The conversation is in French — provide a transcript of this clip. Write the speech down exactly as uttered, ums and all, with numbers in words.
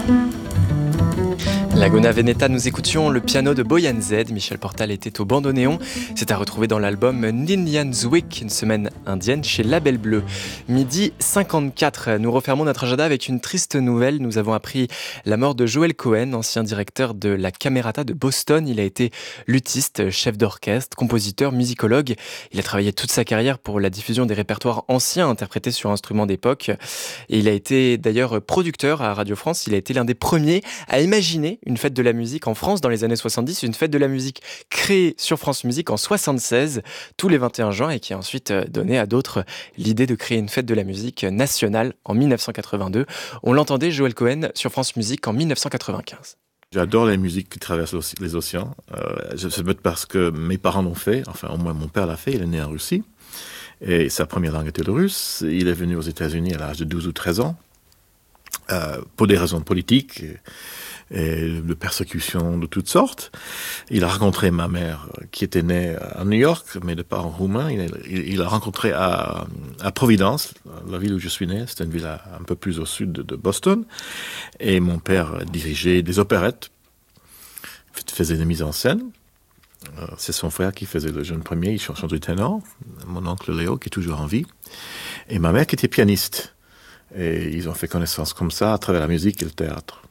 Laguna Veneta, nous écoutions le piano de Boyan Z. Michel Portal était au bandoneon. C'est à retrouver dans l'album Ninian's Week, une semaine indienne chez Label Bleu. Midi cinquante-quatre, nous refermons notre agenda avec une triste nouvelle. Nous avons appris la mort de Joel Cohen, ancien directeur de la Camerata de Boston. Il a été luthiste, chef d'orchestre, compositeur, musicologue. Il a travaillé toute sa carrière pour la diffusion des répertoires anciens interprétés sur instruments d'époque. Et il a été d'ailleurs producteur à Radio France. Il a été l'un des premiers à imaginer une fête de la musique en France dans les années soixante-dix, une fête de la musique créée sur France Musique en soixante-seize, tous les vingt et un juin, et qui a ensuite donné à d'autres l'idée de créer une fête de la musique nationale en dix-neuf cent quatre-vingt-deux. On l'entendait, Joel Cohen, sur France Musique en dix-neuf cent quatre-vingt-quinze. J'adore les musiques qui traversent les océans. Euh, c'est peut-être parce que mes parents l'ont fait, enfin au moins mon père l'a fait, il est né en Russie, et sa première langue était le russe. Il est venu aux États-Unis à l'âge de douze ou treize ans, euh, pour des raisons politiques, et, et de persécution de toutes sortes. Il a rencontré ma mère, qui était née à New York, mais de parents roumains. Il, il, il a rencontré à, à Providence, la ville où je suis né. C'était une ville un peu plus au sud de, de Boston. Et mon père dirigeait des opérettes, faisait des mises en scène. C'est son frère qui faisait le jeune premier, il chantait du ténor. Mon oncle Léo, qui est toujours en vie. Et ma mère qui était pianiste. Et ils ont fait connaissance comme ça à travers la musique et le théâtre.